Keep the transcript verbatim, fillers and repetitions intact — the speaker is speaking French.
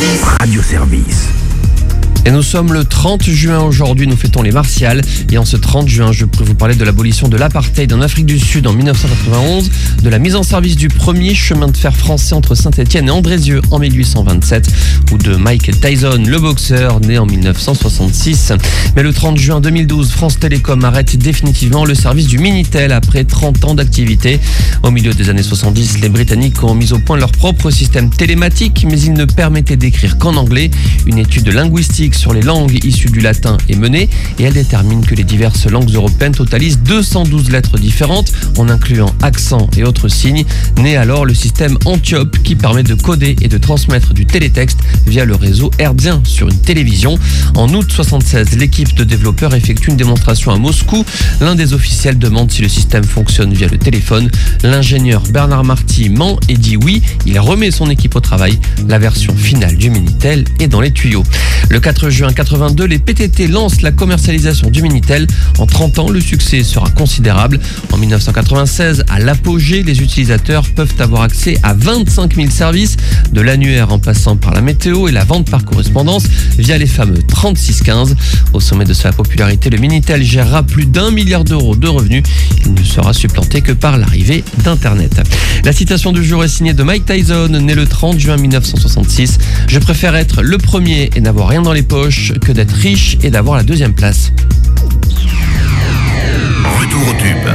Radio Service. Et nous sommes le trente juin aujourd'hui, nous fêtons les Martiales. Et en ce trente juin, je peux vous parler de l'abolition de l'apartheid en Afrique du Sud en dix-neuf cent quatre-vingt-onze, de la mise en service du premier chemin de fer français entre Saint-Étienne et Andrézieux en mille huit cent vingt-sept, ou de Mike Tyson, le boxeur, né en mille neuf cent soixante-six. Mais le trente juin deux mille douze, France Télécom arrête définitivement le service du Minitel après trente ans d'activité. Au milieu des années soixante-dix, les Britanniques ont mis au point leur propre système télématique, mais il ne permettait d'écrire qu'en anglais. Une étude linguistique sur les langues issues du latin est menée et elle détermine que les diverses langues européennes totalisent deux cent douze lettres différentes en incluant accents et autres signes. Naît alors le système Antiope qui permet de coder et de transmettre du télétexte via le réseau herdien sur une télévision. En août soixante-seize, l'équipe de développeurs effectue une démonstration à Moscou. L'un des officiels demande si le système fonctionne via le téléphone. L'ingénieur Bernard Marty ment et dit oui. Il remet son équipe au travail. La version finale du Minitel est dans les tuyaux. Le quatre juin quatre-vingt-deux, les P T T lancent la commercialisation du Minitel. En trente ans, le succès sera considérable. En mille neuf cent quatre-vingt-seize, à l'apogée, les utilisateurs peuvent avoir accès à vingt-cinq mille services, de l'annuaire en passant par la météo et la vente par correspondance via les fameux trente-six quinze. Au sommet de sa popularité, le Minitel gérera plus d'un milliard d'euros de revenus. Il ne sera supplanté que par l'arrivée d'Internet. La citation du jour est signée de Mike Tyson, né le trente juin mille neuf cent soixante-six. « Je préfère être le premier et n'avoir rien dans les poches que d'être riche et d'avoir la deuxième place. » Retour au tube.